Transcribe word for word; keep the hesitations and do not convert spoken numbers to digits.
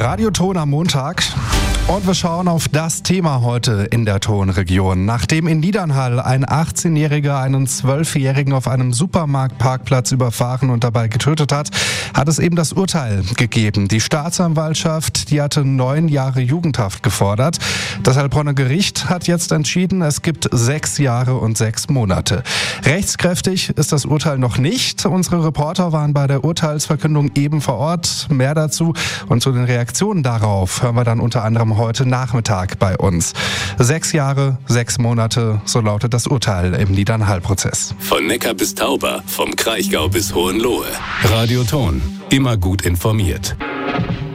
Radioton am Montag. Und wir schauen auf das Thema heute in der Tonregion. Nachdem in Niedernhall ein achtzehnjähriger einen zwölfjährigen auf einem Supermarktparkplatz überfahren und dabei getötet hat, hat es eben das Urteil gegeben. Die Staatsanwaltschaft, die hatte neun Jahre Jugendhaft gefordert. Das Heilbronner Gericht hat jetzt entschieden, es gibt sechs Jahre und sechs Monate. Rechtskräftig ist das Urteil noch nicht. Unsere Reporter waren bei der Urteilsverkündung eben vor Ort. Mehr dazu und zu den Reaktionen darauf hören wir dann unter anderem heute Nachmittag bei uns. Sechs Jahre, sechs Monate, so lautet das Urteil im Niedernhall-Prozess. Von Neckar bis Tauber, vom Kraichgau bis Hohenlohe. Radioton, immer gut informiert.